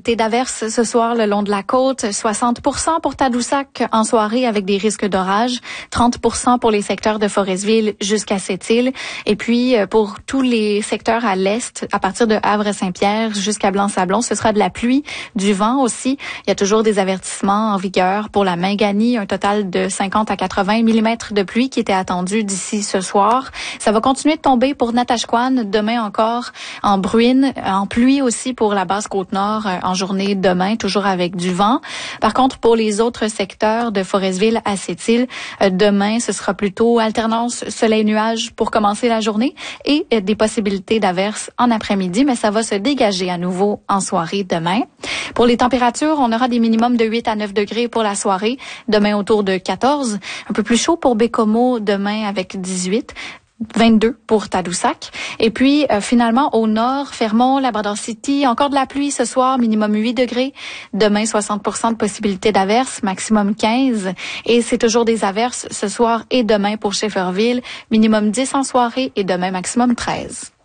possibilité d'averses ce soir le long de la côte. 60% pour Tadoussac en soirée avec des risques d'orage. 30% pour les secteurs de Forestville jusqu'à Sept-Îles. Et puis, pour tous les secteurs à l'est, à partir de Havre-Saint-Pierre jusqu'à Blanc-Sablon, ce sera de la pluie, du vent aussi. Il y a toujours des avertissements en vigueur pour la Minganie, un total de 50 à 80 mm de pluie qui était attendu d'ici ce soir. Ça va continuer de tomber pour Natashquan, demain encore en bruine, en pluie aussi pour la basse Côte-Nord en journée demain, toujours avec du vent. Par contre, pour les autres secteurs de Forestville à Sept-Îles, demain, ce sera plutôt alternance soleil-nuage pour commencer la journée et des possibilités d'averses en après-midi, mais ça va se dégager à nouveau en soirée demain. Pour les températures, on aura des minimums de 8 à 9 degrés pour la soirée, demain autour de 14. Un peu plus chaud pour Bécomo demain avec 18. 22 pour Tadoussac. Et puis, finalement, au nord, Fermont, Labrador-City, encore de la pluie ce soir, minimum 8 degrés. Demain, 60% de possibilité d'averses, maximum 15. Et c'est toujours des averses ce soir et demain pour Schefferville, minimum 10 en soirée et demain, maximum 13.